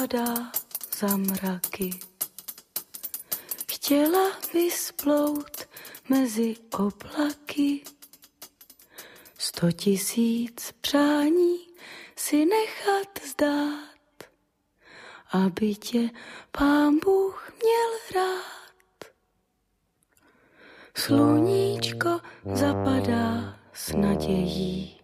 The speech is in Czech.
zapadá za mraky. Chtěla vysplout mezi oblaky, 100 000 přání si nechat zdát, aby tě Pán Bůh měl rád. Sluníčko zapadá s nadějí,